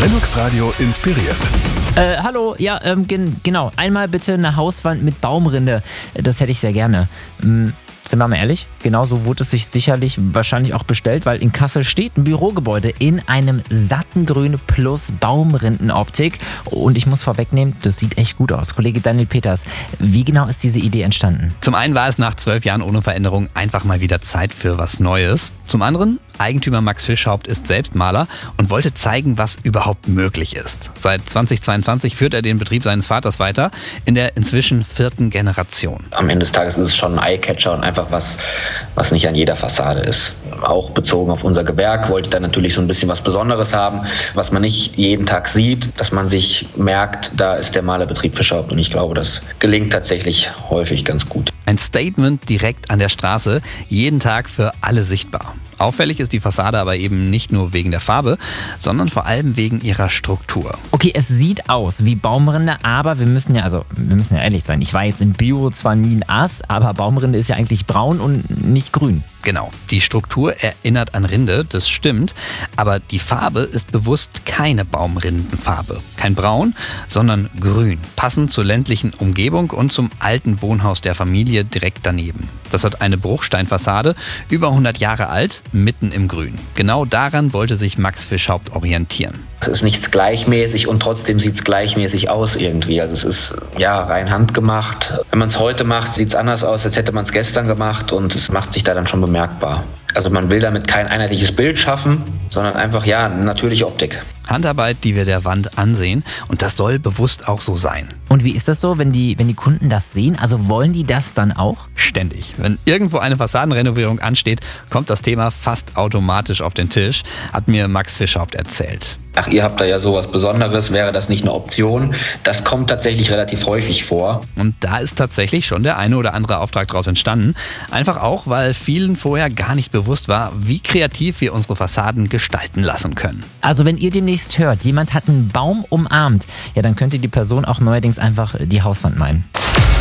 Linux Radio inspiriert. Hallo, ja, genau. Einmal bitte eine Hauswand mit Baumrinde. Das hätte ich sehr gerne. Sind wir mal ehrlich, genauso wurde es sich sicherlich wahrscheinlich auch bestellt, weil in Kassel steht ein Bürogebäude in einem satten Grün plus Baumrindenoptik. Und ich muss vorwegnehmen, das sieht echt gut aus. Kollege Daniel Peters, wie genau ist diese Idee entstanden? Zum einen war es nach 12 Jahren ohne Veränderung einfach mal wieder Zeit für was Neues. Zum anderen, Eigentümer Max Fischhaupt ist selbst Maler und wollte zeigen, was überhaupt möglich ist. Seit 2022 führt er den Betrieb seines Vaters weiter, in der inzwischen 4. Generation. Am Ende des Tages ist es schon ein Eyecatcher und einfach was nicht an jeder Fassade ist. Auch bezogen auf unser Gewerk wollte ich dann natürlich so ein bisschen was Besonderes haben, was man nicht jeden Tag sieht, dass man sich merkt, da ist der Malerbetrieb Fischhaupt, und ich glaube, das gelingt tatsächlich häufig ganz gut. Ein Statement direkt an der Straße, jeden Tag für alle sichtbar. Auffällig ist die Fassade aber eben nicht nur wegen der Farbe, sondern vor allem wegen ihrer Struktur. Okay, es sieht aus wie Baumrinde, aber wir müssen ja ehrlich sein. Ich war jetzt im Bio zwar nie ein Ass, aber Baumrinde ist ja eigentlich braun und nicht grün. Genau, die Struktur erinnert an Rinde, das stimmt, aber die Farbe ist bewusst keine Baumrindenfarbe. Kein Braun, sondern grün, passend zur ländlichen Umgebung und zum alten Wohnhaus der Familie direkt daneben. Das hat eine Bruchsteinfassade, über 100 Jahre alt, mitten im Grün. Genau daran wollte sich Max Fischhaupt orientieren. Es ist nichts gleichmäßig und trotzdem sieht es gleichmäßig aus irgendwie. Also es ist rein handgemacht. Wenn man es heute macht, sieht es anders aus, als hätte man es gestern gemacht, und es macht sich da dann schon bemerkbar. Also man will damit kein einheitliches Bild schaffen, sondern einfach eine natürliche Optik. Handarbeit, die wir der Wand ansehen, und das soll bewusst auch so sein. Und wie ist das so, wenn die Kunden das sehen? Also wollen die das dann auch? Ständig. Wenn irgendwo eine Fassadenrenovierung ansteht, kommt das Thema fast automatisch auf den Tisch, hat mir Max Fischhaupt erzählt. Ach, ihr habt da ja sowas Besonderes, wäre das nicht eine Option? Das kommt tatsächlich relativ häufig vor. Und da ist tatsächlich schon der eine oder andere Auftrag daraus entstanden. Einfach auch, weil vielen vorher gar nicht bewusst war, wie kreativ wir unsere Fassaden gestalten lassen können. Also wenn ihr demnächst hört, jemand hat einen Baum umarmt, ja, dann könnte die Person auch neuerdings einfach die Hauswand meinen.